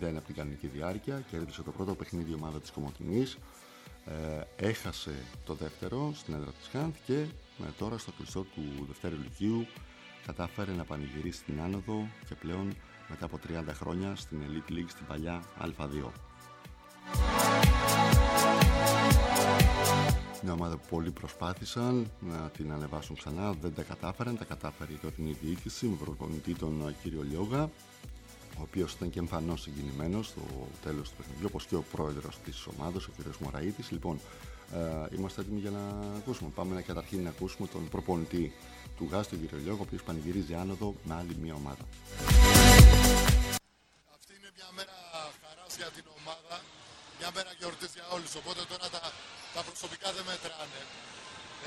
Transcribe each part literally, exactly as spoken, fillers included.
μηδέν από την κανονική διάρκεια. Κέρδισε το πρώτο παιχνίδι ομάδα της Κομοτηνής. Ε, έχασε το δεύτερο στην έδρα της Χάνθ και ε, τώρα στο κλειστό του Δευτέρου Λυκείου κατάφερε να πανηγυρίσει την άνοδο και πλέον μετά από τριάντα χρόνια στην Elite League στην παλιά Α2. Μια ομάδα που πολλοί προσπάθησαν να την ανεβάσουν ξανά, δεν τα κατάφεραν. Τα κατάφερε η τωρινή διοίκηση με προπονητή τον κύριο Λιόγα, ο οποίος ήταν και εμφανώς συγκινημένος στο τέλος του παιχνιδιού, όπως και ο πρόεδρος της ομάδας, ο κύριος Μωραΐτης. Λοιπόν, ε, είμαστε έτοιμοι για να ακούσουμε. Πάμε να καταρχήν να ακούσουμε τον προπονητή του ΓΑΣ, τον κύριο Λιόγα, ο οποίος πανηγυρίζει άνοδο με άλλη μια ομάδα. Αυτή είναι μια μέρα χαράς για την ομάδα, μια μέρα γιορτής για όλους, οπότε τώρα τα, τα προσωπικά δεν μετράνε. Ε,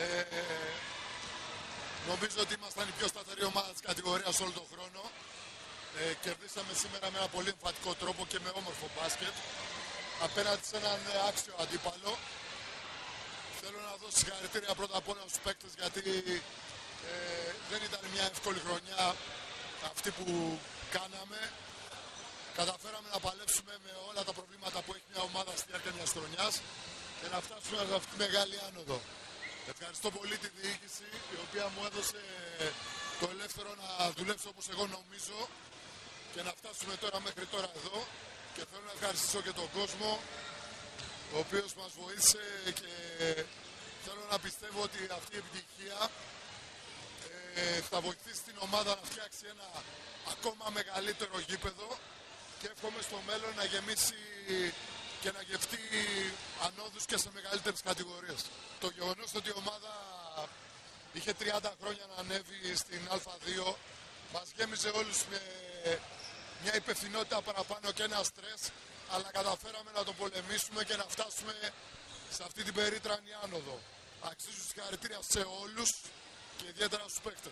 νομίζω ότι ήμασταν η πιο σταθερή ομάδα της κατηγορίας όλο τον χρόνο. Ε, κερδίσαμε σήμερα με ένα πολύ εμφατικό τρόπο και με όμορφο μπάσκετ απέναντι σε έναν άξιο αντίπαλο. Θέλω να δώσω συγχαρητήρια πρώτα απ' όλα στους παίκτες, γιατί ε, δεν ήταν μια εύκολη χρονιά αυτή που κάναμε. Καταφέραμε να παλέψουμε με όλα τα προβλήματα που έχει μια ομάδα στη διάρκεια μιας χρονιάς και να φτάσουμε σε αυτή τη μεγάλη άνοδο. Ευχαριστώ πολύ τη διοίκηση, η οποία μου έδωσε το ελεύθερο να δουλέψω όπως εγώ νομίζω και να φτάσουμε τώρα μέχρι τώρα εδώ. Και θέλω να ευχαριστήσω και τον κόσμο, ο οποίος μας βοήθησε, και θέλω να πιστεύω ότι αυτή η επιτυχία ε, θα βοηθήσει την ομάδα να φτιάξει ένα ακόμα μεγαλύτερο γήπεδο και εύχομαι στο μέλλον να γεμίσει και να γευτεί ανόδους και σε μεγαλύτερες κατηγορίες. Το γεγονός ότι η ομάδα είχε τριάντα χρόνια να ανέβει στην Α2 μας γέμιζε όλους με μια υπευθυνότητα παραπάνω και ένα στρες, αλλά καταφέραμε να το πολεμήσουμε και να φτάσουμε σε αυτή την περίτρανη άνοδο. Αξίζουν συγχαρητήρια σε όλους και ιδιαίτερα στους παίκτες.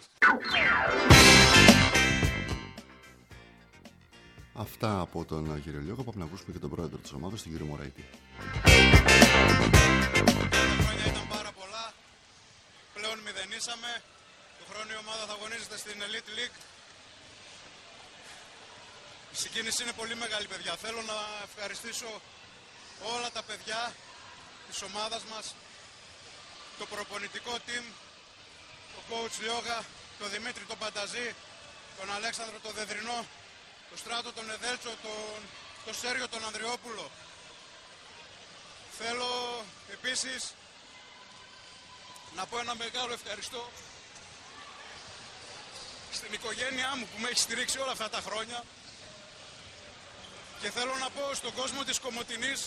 Αυτά από τον κύριο Λιόγα. Πάμε να ακούσουμε και τον πρόεδρο της ομάδας, τον κύριο Μωραΐτη. Τα χρόνια ήταν πάρα πολλά. Πλέον μηδενίσαμε. Του χρόνου η ομάδα θα αγωνίζεται στην Elite League. Η συγκίνηση είναι πολύ μεγάλη, παιδιά. Θέλω να ευχαριστήσω όλα τα παιδιά της ομάδας μας, το προπονητικό team, τον coach Λιόγα, τον Δημήτρη τον Πανταζή, τον Αλέξανδρο τον Δεδρινό, τον Στράτο τον Εδέλτσο, τον, τον Σέργιο τον Ανδριόπουλο. Θέλω επίσης να πω ένα μεγάλο ευχαριστώ στην οικογένειά μου που με έχει στηρίξει όλα αυτά τα χρόνια. Και θέλω να πω στον κόσμο της Κομοτηνής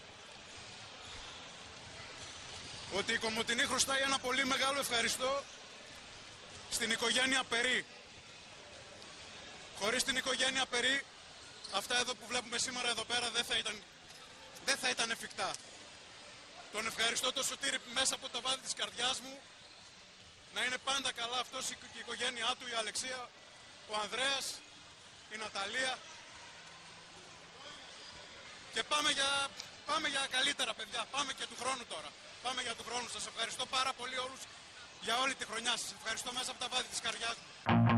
ότι η Κομοτηνή χρωστάει ένα πολύ μεγάλο ευχαριστώ στην οικογένεια Περί. Χωρίς την οικογένεια Περί, αυτά εδώ που βλέπουμε σήμερα εδώ πέρα δεν θα ήταν, δεν θα ήταν εφικτά. Τον ευχαριστώ το Σωτήρη μέσα από το βάθη της καρδιάς μου. Να είναι πάντα καλά αυτός και η οικογένειά του, η Αλεξία, ο Ανδρέας, η Ναταλία. Και πάμε για, πάμε για καλύτερα, παιδιά. Πάμε και του χρόνου τώρα. Πάμε για του χρόνου. Σας ευχαριστώ πάρα πολύ όλους για όλη τη χρονιά σας. Ευχαριστώ μέσα από τα βάθη της καρδιάς μου.